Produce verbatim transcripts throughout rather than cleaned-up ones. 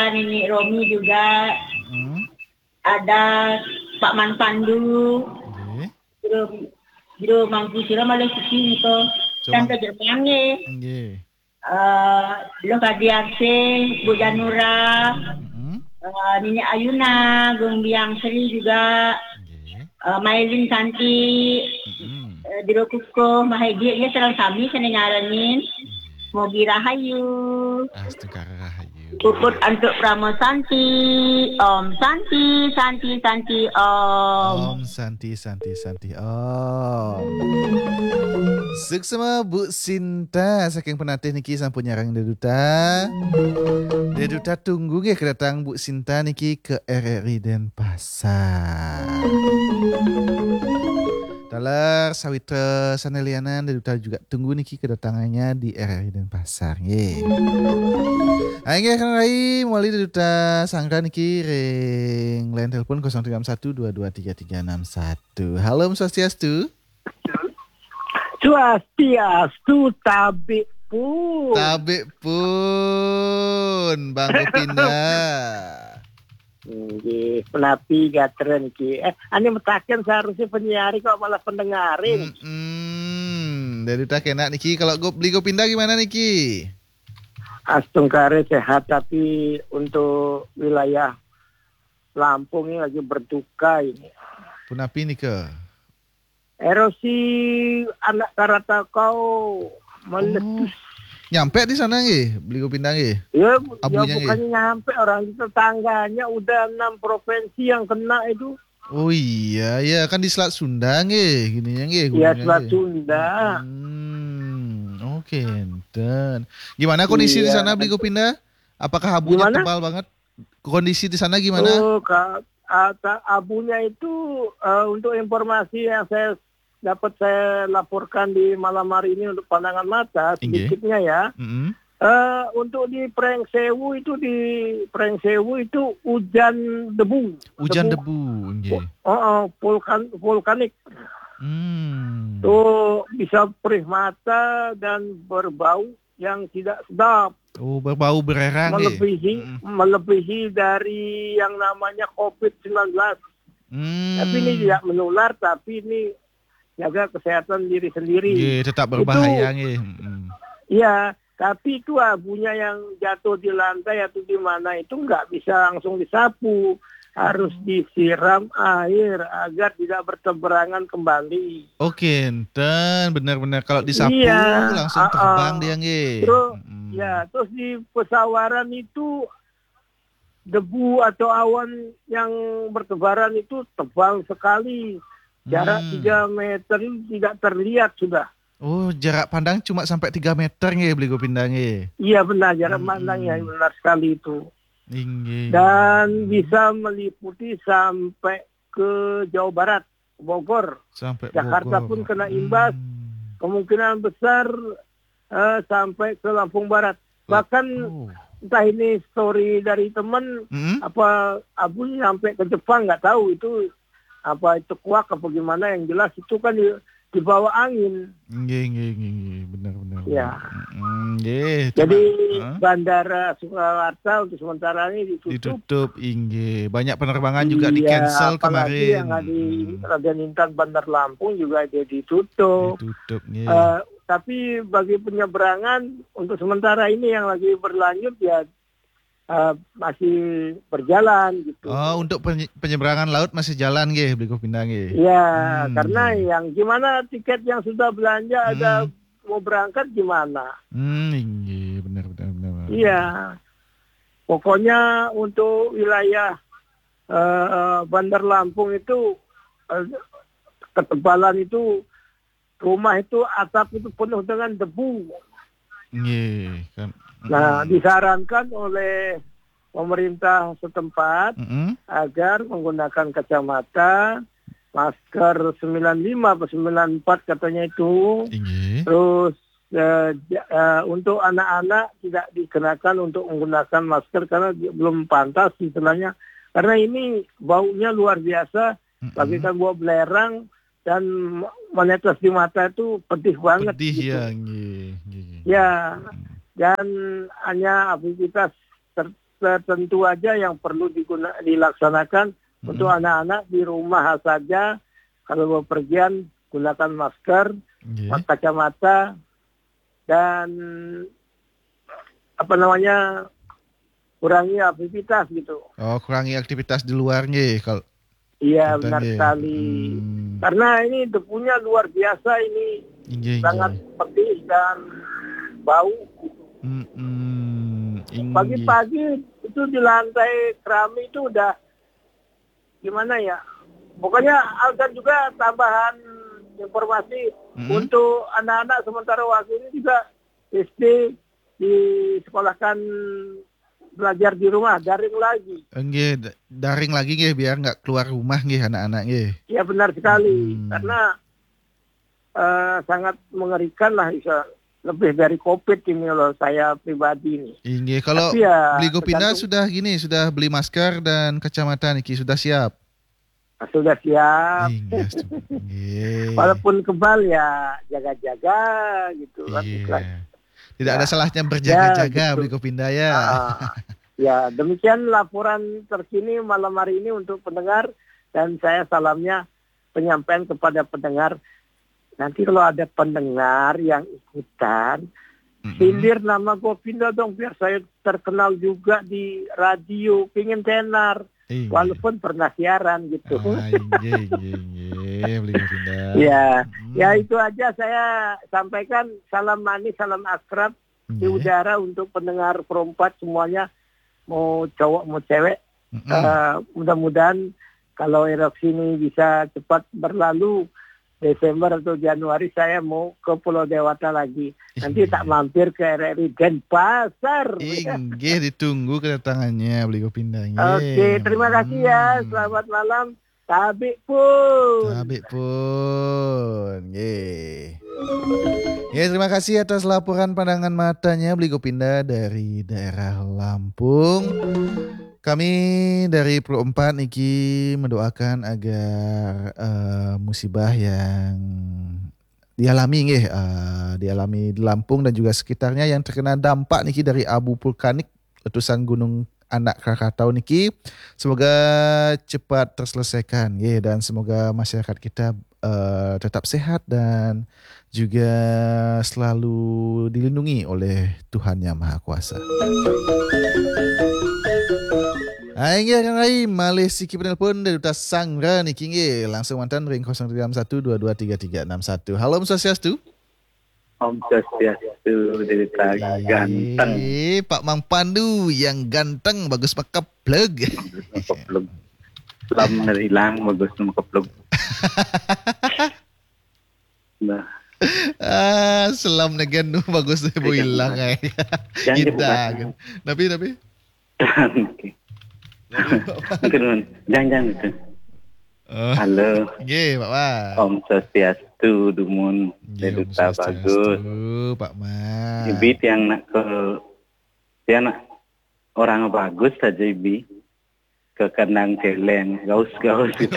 Nenek Romi juga. Hmm. Ada Pak Man Pandu. Nggih. Jero jero mangku sira malah sisi niko. Cuma Tante Jermange. nggih. Eh, lo Kadiarse, Bu Janura. Heeh. Uh, Nenek Ayuna, Gung Biang Sri juga. Nggih. Uh, Mailin Santi. Heeh. Uh, Dilo Kuko, Mahedi, ya serang kami sana nyaranin. Nggih. Mogi Rahayu. Astungkara Rahayu. Puput untuk Pramo Santi. Om Santi, Santi, Santi, Om. Om Santi, Santi, Santi, Om. Suksema Bu Sinta, saking penatih niki sampun nyarang Deduta. Deduta tunggu nggih kedatang Bu Sinta niki ke R R I Denpasar. Dalar Sawitra Sanelianan Deduta juga tunggu niki kedatangannya di R R I Denpasar nggih. Ayo kan Rai mulai Deduta Sangga niki ring line telepon nol tiga satu dua dua tiga tiga enam satu. Halo Om Swastiastu. Swastiastu tabik pun. Tabik pun Bang Gopinda. Nggih, penapi gatren iki. Eh, ane metaken seharusnya penyiari kok malah pendengarin. Hmm, dari tak enak niki kalau go, beli Gopinda gimana niki? Astungkare sehat tapi untuk wilayah Lampung ini lagi berduka ini. Punapi nih ke? Erosi anak Krakatau meletus. Oh, nyampe di sana nggih, beli Gopinda nggih? Ya, Abunya ya bukannya nggih? nyampe, orang di tetangganya udah enam provinsi yang kena itu. Oh iya, ya kan di Selat Sunda nggih, gininya nggih. Ya, gunungnya Selat nggih. Sunda. Hmm, oke, enten. Gimana kondisi di Iya. sana beli Gopinda? Apakah abunya Gimana? tebal banget? Kondisi di sana gimana? Oh, Kak, ata- abunya itu eh, untuk informasi yang saya dapat saya laporkan di malam hari ini untuk pandangan mata Inggih. sedikitnya ya. Mm-mm. Eh, untuk di Preng Sewu itu di Preng Sewu itu hujan debu. Hujan debu, nggih. Oh, oh, vulkan vulkanik. Hmm. Tuh bisa perih mata dan berbau yang tidak sedap. Oh, berbau bererang nggih. Melebihi Mm. melebihi dari yang namanya covid sembilan belas. Hmm. Tapi ini tidak menular, tapi ini jaga kesehatan diri sendiri. Nggih, tetap berbahaya nggih. Mm. Iya, tapi itu abunya yang jatuh di lantai atau di mana itu nggak bisa langsung disapu. Harus disiram air agar tidak berteberangan kembali. Oke, enten benar-benar kalau disapu Iya, langsung uh-uh. terbang dia nggih. Terus, Mm. ya, terus di pesawaran itu debu atau awan yang bertebaran itu tebal sekali. Jarak Hmm. tiga meter itu tidak terlihat sudah. Oh, jarak pandang cuma sampai tiga meter nggih beli Gopinda nggih. Iya benar, jarak Hmm. pandangnya benar sekali itu. Nggih. Dan bisa meliputi sampai ke Jawa Barat, Bogor. Sampai Jakarta Bogor. pun kena imbas. Hmm. Kemungkinan besar eh, sampai ke Lampung Barat. Bahkan Oh. entah ini story dari teman, Mm-mm. apa abunya sampai ke Jepang, nggak tahu itu apa itu kuak apa gimana, yang jelas itu kan di, di bawah angin. Nggih, nggih, nggih, nggih, benar-benar. Ya. Mm, nggih. Jadi Hah? Bandara Soekarno untuk sementara ini ditutup. Ditutup, inggih. Banyak penerbangan juga Iya, di-cancel apalagi kemarin. yang ada di Mm. Raden Intan Bandar Lampung juga dia ditutup. Ditutup, nggih. Eh, tapi bagi penyeberangan untuk sementara ini yang lagi berlanjut ya eh, masih berjalan gitu. Oh, untuk penye- penyeberangan laut masih jalan nggih, beli Gopinda nggih. Ya, Hmm. karena yang gimana tiket yang sudah belanja ada Hmm. mau berangkat gimana? Hmm, nggih, benar benar benar. Iya. Pokoknya untuk wilayah eh, Bandar Lampung itu eh, ketebalan itu rumah itu atap itu penuh dengan debu. Nggih, kan. Nah, disarankan oleh pemerintah setempat Mm-mm. agar menggunakan kacamata, masker sembilan puluh lima atau sembilan puluh empat katanya itu. Nggih. Terus eh, ja- eh, untuk anak-anak tidak dikenakan untuk menggunakan masker karena di- belum pantas istilahnya. Karena ini baunya luar biasa, Mm-mm. bagaikan bau belerang dan menetes di mata itu pedih banget. Pedih gitu. ya, nggih, nggih. Ya, dan hanya aktivitas ter- tertentu aja yang perlu diguna, dilaksanakan hmm. untuk anak-anak di rumah saja. Kalau bepergian gunakan masker, yeah. kacamata, dan apa namanya kurangi aktivitas gitu. Oh, kurangi aktivitas di luarnya kalau. Iya benar sekali. Hmm. Karena ini debunya luar biasa ini, yeah, sangat yeah. pedih dan bau. Gitu. Hmm, hmm, pagi-pagi itu di lantai keramik itu udah gimana ya? Pokoknya ada juga tambahan informasi mm-hmm. untuk anak-anak sementara waktu ini juga S D disekolahkan belajar di rumah, daring lagi. Nggih, daring lagi nggih biar nggak keluar rumah nggih anak-anak nggih. Iya benar sekali, hmm. karena uh, sangat mengerikan lah, bisa lebih dari COVID ini loh saya pribadi ini. Nggih, kalau ya, beli Gopinda sudah gini, sudah beli masker dan kacamata niki sudah siap. Sudah siap. Iya. Walaupun kebal ya jaga-jaga gitu. Iya. Tidak ya. Ada salahnya berjaga-jaga ya, gitu. Beli Gopinda ya. Uh, ya demikian laporan terkini malam hari ini untuk pendengar, dan saya salamnya penyampaian kepada pendengar. Nanti kalau ada pendengar yang ikutan, mm-hmm. sindir nama Gopinda dong biar saya terkenal juga di radio, pingin tenar. Iya. Walaupun pernah siaran gitu. Ah, iya, iya, iya, beli Gopinda. Ya, hmm. ya itu aja saya sampaikan, salam manis, salam akrab yeah. di udara untuk pendengar perempat semuanya, mau cowok mau cewek. Mm-hmm. Uh, mudah-mudahan kalau erupsi ini bisa cepat berlalu. Desember atau Januari saya mau ke Pulau Dewata lagi. Nanti tak mampir ke R R I Denpasar. Inggih, ditunggu kedatangannya beli Gopinda. Oke, terima kasih ya. Selamat malam. Tabik pun. Tabik pun. Ye. Ya, terima kasih atas laporan pandangan matanya beli Gopinda dari daerah Lampung. Kami dari Pro empat Niki mendoakan agar uh, musibah yang dialami nggih, uh, dialami di Lampung dan juga sekitarnya yang terkena dampak niki dari abu vulkanik letusan Gunung Anak Krakatau niki, semoga cepat terselesaikan nggih, dan semoga masyarakat kita uh, tetap sehat dan juga selalu dilindungi oleh Tuhan Yang Maha Kuasa. Aingnya kan lagi malih sikit penelpon dari Duta Sangra nih Kingge. Langsung mantan ring nol tiga satu dua dua tiga tiga enam satu. Halo Om Swastiastu. Om Swastiastu dari ganteng. Eh, Pak Mang Pandu yang ganteng, bagus pakai plug. Plug. Selam hilang, bagus pakai plug. Nah. Ah, selam negan nu bagus deh bu hilang ay. Kita. Tapi tapi. Jangan-jangan itu. Oh. Halo. Nggih, Pak Mang. Om Swastiastu dumun dari Duta bagus. Pak Mang. Ibi yang nak ke dia nak orang bagus saja Ibi ke kandang celeng, gaus-gaus gitu.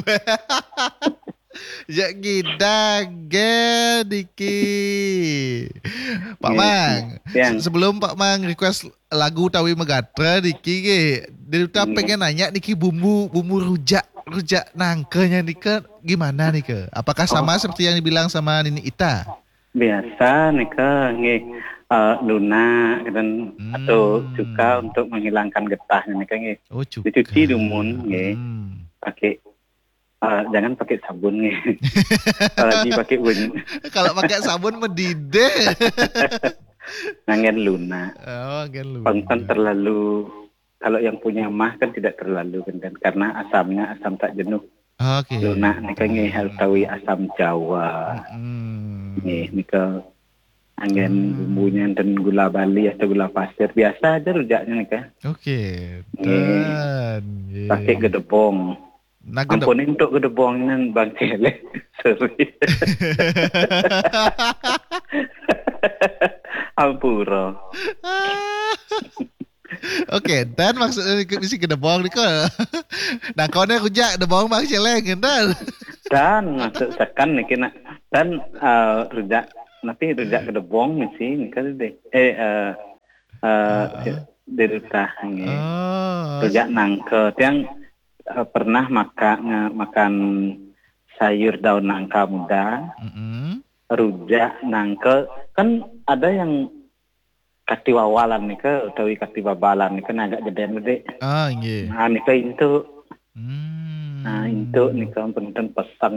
Ya kita ge Diki. Pak yeah. Mang, yeah. sebelum Pak Mang request lagu Tawi Megatra Diki ge, Duta hmm. pengen nanya Diki bumbu bumbu rujak rujak nangkenya nih ke gimana nih ke? Apakah sama oh. seperti yang dibilang sama Nini Ita? Biasa nih ke nge uh, Luna dan hmm. atau cuka untuk menghilangkan getahnya nih ke nge. Oh, cuka. Dicuci dumun nge, hmm. pakai Uh, jangan pakai sabun nih. Kalau dipakai bun. Kalau pakai sabun mendidih. Nangen Luna. Oh, ngen Luna. Pangkan terlalu, kalau yang punya mah kan tidak terlalu kan, kan karena asamnya asam tak jenuh. Oke. Okay. Luna nih kan ngehal tawi asam Jawa. Hmm. Nih nih ke angin hmm. bumbunya dan gula Bali atau gula pasir biasa aja rujaknya nih kan. Oke. Okay. Pakai gedebong. Nah, ampun untuk gedebongan Bang Cele. Sorry. Ampura. Oke, dan maksudnya misi gedebong ni kau. Nah, kau ni rujak gedebong Bang Cele kan? Dan maksud sekan ni kena dan uh, rujak nanti rujak gedebong misi ni kan deh. Eh uh, uh, uh, Deruta nge. Oh. Rujak nangka. Tiang uh, pernah makan uh, makan sayur daun nangka muda. Mm-mm. Rujak nangka kan ada yang katiwawalan nih ke utawi katibabalan nih kan agak gedean gede. Ah, nggih. Nah nih ke itu. Hmm. Nah itu nih kan punten pesan.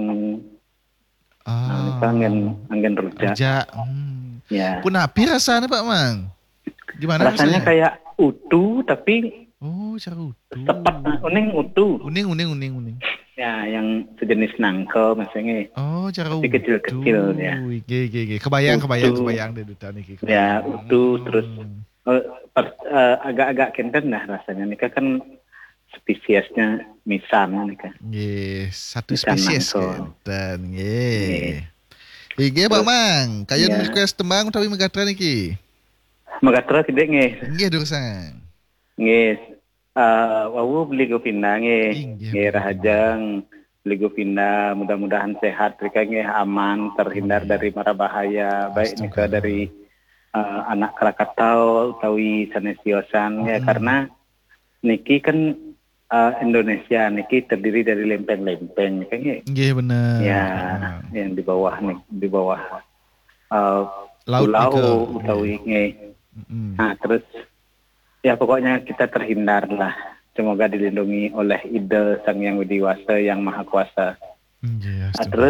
Ah. Nah nih kan angin angin rujak. Rujak. Hmm. Ya. Pun api rasanya Pak Mang? Gimana rasanya? rasanya? Kayak utuh tapi oh, cara utuh. tepat uning utuh. Uning uning uning uning. Ya, yang sejenis nangka misalnya. Oh, cara tapi utuh. kecil-kecil ya. Ge ge ge. Kebayang Utuh. kebayang kebayang deh duta niki. Ya, utuh Hmm. terus uh, per, uh, agak-agak kenten dah rasanya. Nika kan spesiesnya misan nika. Nggih, satu Misan spesies nangka. kenten Nggih. nggih. Nggih, Pak Mang. Kayen Ya. request tembang utawi megatra niki. Megatra tidak nggih. Nggih, Dursan. Nggih. Uh, wawu beli gopinda nggih. Inggih, Nggih beli rahajang beli gopinda mudah-mudahan sehat mereka nggih aman terhindar Amin. dari mara bahaya baik Astaga. nika dari uh, anak Krakatau utawi sanesiosan ya Hmm. karena niki kan uh, Indonesia niki terdiri dari lempeng-lempeng kayaknya Nggih, bener. ya Pak Mang. yang di bawah nih di bawah uh, Laut pulau nika. utawi nggih. Mm-mm. Nah terus ya pokoknya kita terhindar lah. Semoga dilindungi oleh ide Sang Yang Widi Wasa yang Maha Kuasa. Nggih, Nah, astaga. terus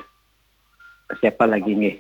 siapa lagi nih?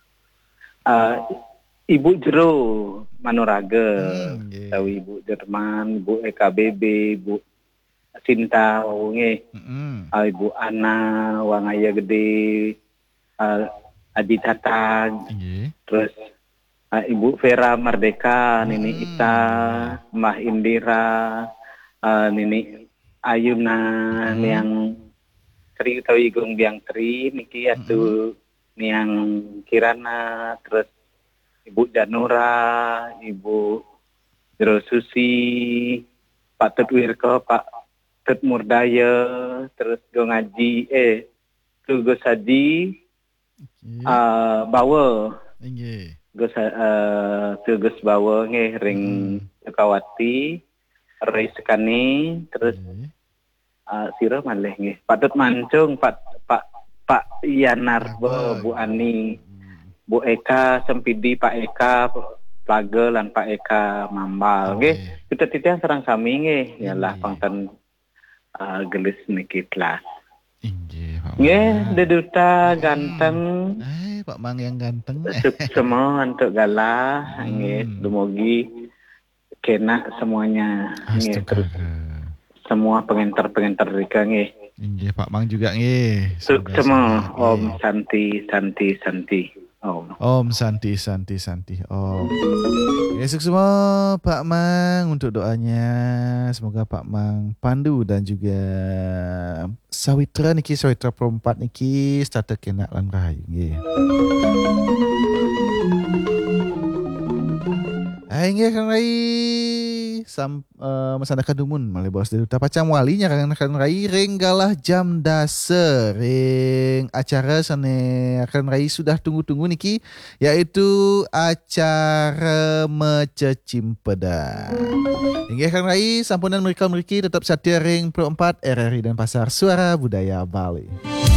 Uh, Ibu Jero Manuraga, Hmm, nggih. tahu Ibu Jerman, Ibu E K B B, Ibu Cinta, nggih. Mm-mm. Uh, Ibu Ana, Wangaya Gede, uh, Adi Tatang, Nggih. terus uh, Ibu Vera Merdeka, Nini Hmm. Ita, Mbah Indira, uh, Nini Ayuna, Hmm. yang Tri utawi Igung Biang Tri, niki atu yang Kirana, terus Ibu Janura, Ibu Jero Susi, Pak Tut Wirko, Pak Tut Murdaya, terus Go Ngaji, eh, Tugo Saji, Nggih. uh, Bawa, Nggih. Gus uh, Gus Bawa nggih ring Sukawati, Rai Sekani, terus Nggih. uh, Sira malih nggih. Pak Tut Mancung, Pak Pak Pak Yanarbo, Bu Ani, Bu Eka Sempidi, Pak Eka Plaga lan Pak Eka Mambal nggih. Kita titian serang sami nggih. Yalah Nggih. pangten uh, gelis niki lah. Nggih, Pak Mang. Nggih, deduta ganteng. Eh, Pak Mang yang ganteng. Semua untuk galah, Hmm. nggih, dumugi kena semuanya, nggih, terus Astaga. semua pengenter-pengenter rika nggih. Nggih, Pak Mang juga nggih. Suk Semoga semua sehat, Om nggih. Santi Santi Santi Om. Om Santi Santi Santi Om. Esok semua Pak Mang untuk doanya. Semoga Pak Mang Pandu dan juga Sawitra niki Sawitra perempat niki starter kena lan rahayu nggih. Hai nggih Kang Rai sam uh, masanakan dumun malih bos dari pacam walinya Kang Kang Rai renggalah jam dase ring acara sane Kang Rai sudah tunggu-tunggu niki yaitu acara Mececim Peda. Hingga Kang Rai sampunan mereka meriki tetap setia ring Pro empat R R I dan Pasar Suara Budaya Bali.